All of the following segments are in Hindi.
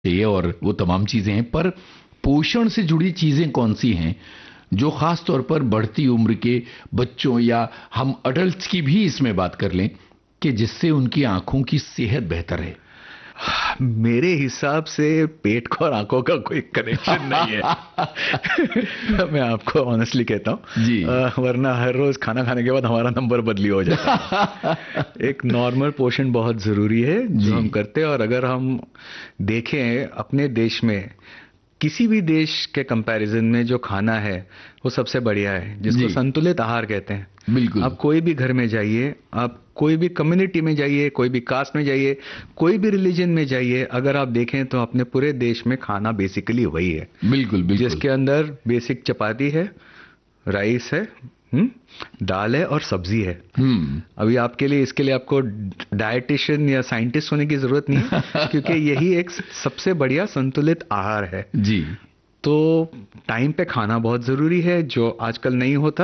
चाहिए और वो तमाम चीजें हैं, पर पोषण से जुड़ी चीजें कौन सी हैं जो खास तौर पर बढ़ती उम्र के बच्चों या हम अडल्ट्स की भी इसमें बात कर लें कि जिससे उनकी आंखों की सेहत बेहतर है? मेरे हिसाब से पेट को और आंखों का कोई कनेक्शन नहीं है। मैं आपको ऑनेस्टली कहता हूँ जी। वरना हर रोज खाना खाने के बाद हमारा नंबर बदली हो जाता है। एक नॉर्मल पोषण बहुत जरूरी है जो हम करते हैं, और अगर हम देखें अपने देश में किसी भी देश के कंपैरिजन में जो खाना है वो सबसे बढ़िया है, जिसको संतुलित आहार कहते हैं। बिल्कुल। आप कोई भी घर में जाइए, आप कोई भी कम्युनिटी में जाइए, कोई भी कास्ट में जाइए, कोई भी रिलीजन में जाइए, अगर आप देखें तो अपने पूरे देश में खाना बेसिकली वही है। बिल्कुल बिल्कुल। जिसके अंदर बेसिक चपाती है, राइस है, दाल है और सब्जी है। अभी आपके लिए इसके लिए आपको डाइटिशियन या साइंटिस्ट होने की जरूरत नहीं है क्योंकि यही एक सबसे बढ़िया संतुलित आहार है जी। तो टाइम पे खाना बहुत जरूरी है जो आजकल नहीं होता।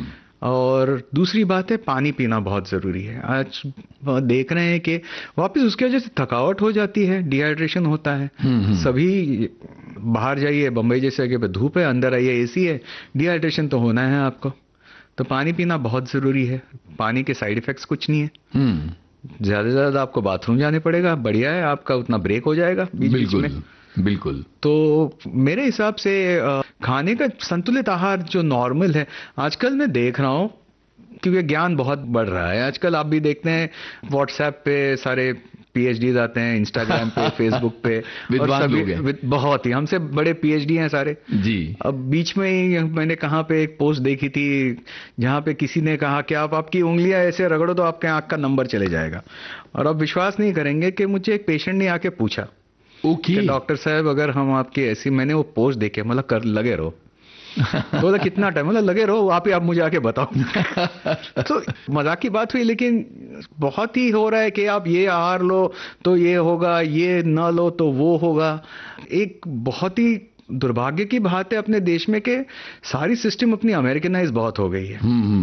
और दूसरी बात है पानी पीना बहुत जरूरी है। आज देख रहे हैं कि वापस उसकी वजह से थकावट हो जाती है, डिहाइड्रेशन होता है। सभी बाहर जाइए, बंबई जैसे जगह पे धूप है, अंदर आइए एसी है, डिहाइड्रेशन तो होना है आपको। तो पानी पीना बहुत जरूरी है। पानी के साइड इफेक्ट्स कुछ नहीं है। ज्यादा से ज्यादा आपको बाथरूम जाने पड़ेगा, बढ़िया है, आपका उतना ब्रेक हो जाएगा बीच में। बिल्कुल। तो मेरे हिसाब से खाने का संतुलित आहार जो नॉर्मल है, आजकल मैं देख रहा हूँ क्योंकि ज्ञान बहुत बढ़ रहा है। आजकल आप भी देखते हैं व्हाट्सएप पे सारे पीएचडी आते हैं, इंस्टाग्राम पे, फेसबुक पे, और सभी बहुत ही हमसे बड़े पीएचडी हैं सारे जी। अब बीच में ही मैंने कहाँ पे एक पोस्ट देखी थी जहाँ पे किसी ने कहा कि आप आपकी उंगलियां ऐसे रगड़ो तो आपके आंख का नंबर चले जाएगा। और आप विश्वास नहीं करेंगे कि मुझे एक पेशेंट ने आके पूछा कि डॉक्टर साहब अगर हम आपकी ऐसी, मैंने वो पोस्ट देखे, मतलब कर लगे रहो तो बोला कितना टाइम, मतलब लगे रहो आप ही, आप मुझे आके बताओ। तो मजाक की बात हुई, लेकिन बहुत ही हो रहा है कि आप ये आहार लो तो ये होगा, ये ना लो तो वो होगा। एक बहुत ही दुर्भाग्य की बात है अपने देश में कि सारी सिस्टम अपनी अमेरिकनाइज बहुत हो गई है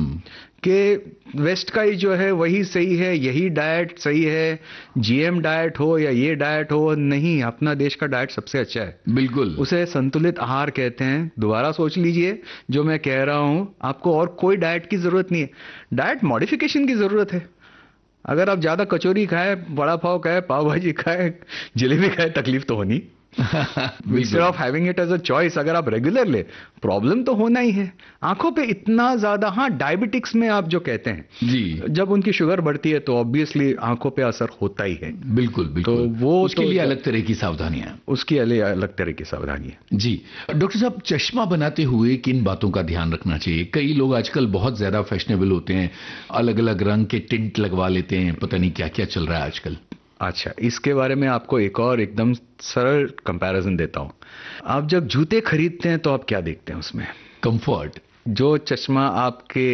कि वेस्ट का ही जो है वही सही है, यही डाइट सही है, जीएम डाइट हो या ये डाइट हो। नहीं, अपना देश का डाइट सबसे अच्छा है। बिल्कुल। उसे संतुलित आहार कहते हैं। दोबारा सोच लीजिए जो मैं कह रहा हूं, आपको और कोई डाइट की जरूरत नहीं है, डाइट मॉडिफिकेशन की जरूरत है। अगर आप ज्यादा कचौरी खाए, बड़ा पाव खाए, पाव भाजी खाए, जलेबी खाए, तकलीफ तो होनी। Instead of having it as a choice, अगर आप रेगुलर ले, प्रॉब्लम तो होना ही है। आंखों पे इतना ज्यादा, हाँ डायबिटिक्स में आप जो कहते हैं जी, जब उनकी शुगर बढ़ती है तो ऑब्वियसली आंखों पे असर होता ही है। बिल्कुल बिल्कुल। तो वो उसके लिए अलग तरह की सावधानियां, उसकी अलग तरह की सावधानियां जी। डॉक्टर साहब, चश्मा बनाते हुए किन बातों का ध्यान रखना चाहिए? कई लोग आजकल बहुत ज्यादा फैशनेबल होते हैं, अलग अलग रंग के टिंट लगवा लेते हैं, पता नहीं क्या क्या चल रहा है आजकल। अच्छा, इसके बारे में आपको एक और एकदम सरल कंपैरिजन देता हूं। आप जब जूते खरीदते हैं तो आप क्या देखते हैं उसमें? कंफर्ट। जो चश्मा आपके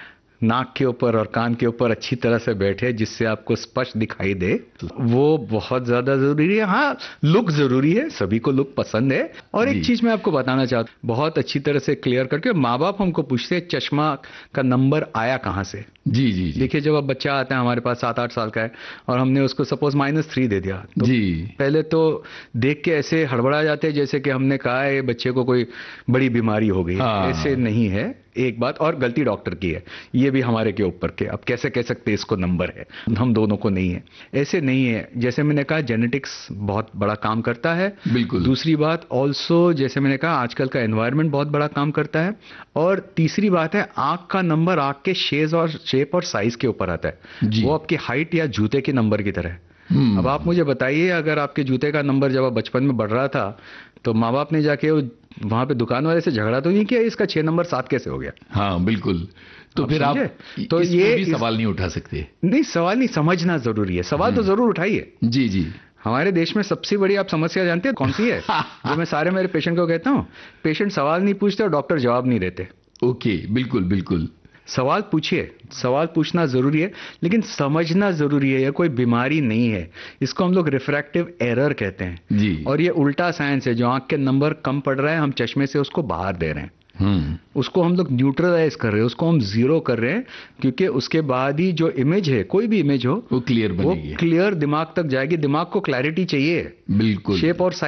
नाक के ऊपर और कान के ऊपर अच्छी तरह से बैठे, जिससे आपको स्पष्ट दिखाई दे, वो बहुत ज्यादा जरूरी है। हाँ, लुक जरूरी है, सभी को लुक पसंद है। और एक चीज मैं आपको बताना चाहता हूँ, बहुत अच्छी तरह से क्लियर करके, माँ बाप हमको पूछते हैं चश्मा का नंबर आया कहाँ से। जी जी, देखिए, जब अब बच्चा आता है हमारे पास 7-8 साल का है और हमने उसको सपोज -3 दे दिया तो जी, पहले तो देख के ऐसे हड़बड़ा जाते हैं जैसे कि हमने कहा है बच्चे को कोई बड़ी बीमारी हो गई। ऐसे नहीं है। एक बात और, गलती डॉक्टर की है, ये भी हमारे के ऊपर के, अब कैसे कह सकते हैं इसको नंबर है, हम दोनों को नहीं है। ऐसे नहीं है। जैसे मैंने कहा जेनेटिक्स बहुत बड़ा काम करता है। बिल्कुल। दूसरी बात ऑल्सो, जैसे मैंने कहा आजकल का एनवायरनमेंट बहुत बड़ा काम करता है। और तीसरी बात है, आंख का नंबर आंख के शेप और साइज के ऊपर आता है। वो आपकी हाइट या जूते के नंबर की तरह है। अब आप मुझे बताइए, अगर आपके जूते का नंबर जब आप बचपन में बढ़ रहा था तो माँ बाप ने जाके वहां पे दुकान वाले से झगड़ा तो नहीं किया इसका 6 नंबर 7 कैसे हो गया? हाँ बिल्कुल। तो फिर आप तो ये भी सवाल नहीं उठा सकते? नहीं, सवाल नहीं, समझना जरूरी है। सवाल तो जरूर उठाइए। जी जी। हमारे देश में सबसे बड़ी आप समस्या जानते हैं कौन सी है? जो मैं सारे मेरे पेशेंट को कहता हूँ, पेशेंट सवाल नहीं पूछते और डॉक्टर जवाब नहीं देते। ओके, बिल्कुल बिल्कुल। सवाल पूछिए, सवाल पूछना जरूरी है, लेकिन समझना जरूरी है। यह कोई बीमारी नहीं है, इसको हम लोग रिफ्रैक्टिव एरर कहते हैं जी। और ये उल्टा साइंस है। जो आंख के नंबर कम पड़ रहा है, हम चश्मे से उसको बाहर दे रहे हैं। उसको हम लोग न्यूट्रलाइज कर रहे हैं, उसको हम जीरो कर रहे हैं, क्योंकि उसके बाद ही जो इमेज है, कोई भी इमेज हो, वो क्लियर बनेगी, वो क्लियर दिमाग तक जाएगी। दिमाग को क्लैरिटी चाहिए। बिल्कुल। शेप और